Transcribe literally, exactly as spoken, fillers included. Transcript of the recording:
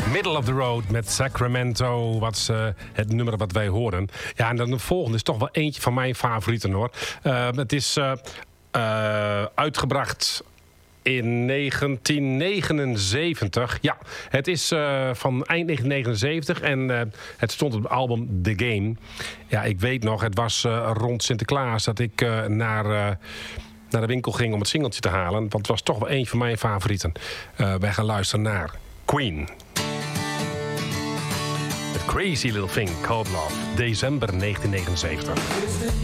Middle of the Road met Sacramento, wat uh, het nummer wat wij horen. Ja, en dan de volgende is toch wel eentje van mijn favorieten, hoor. Uh, het is uh, uh, uitgebracht in negentien negenenzeventig. Ja, het is uh, van eind negentien negenenzeventig en uh, het stond op het album The Game. Ja, ik weet nog, het was uh, rond Sinterklaas dat ik uh, naar... Uh, naar de winkel ging om het singeltje te halen. Want het was toch wel een van mijn favorieten. Uh, wij gaan luisteren naar Queen. The Crazy Little Thing Called Love. December negentien negenenzeventig.